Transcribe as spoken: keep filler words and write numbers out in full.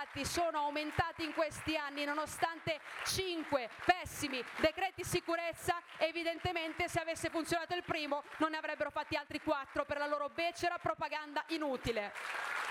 reati sono aumentati in questi anni nonostante cinque pessimi decreti sicurezza. Evidentemente se avesse funzionato il primo non ne avrebbero fatti altri quattro per la loro becera propaganda inutile.